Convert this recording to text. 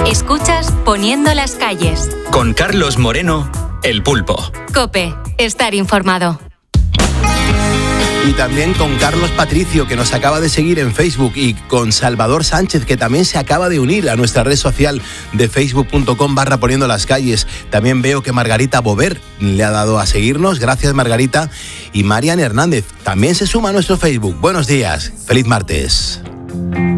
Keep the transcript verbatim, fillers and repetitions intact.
Escuchas Poniendo las calles. Con Carlos Moreno, El Pulpo. COPE, estar informado. Y también con Carlos Patricio, que nos acaba de seguir en Facebook, y con Salvador Sánchez, que también se acaba de unir a nuestra red social de facebook.com barra Poniendo las calles. También veo que Margarita Bover le ha dado a seguirnos. Gracias, Margarita. Y Marian Hernández también se suma a nuestro Facebook. Buenos días. Feliz martes.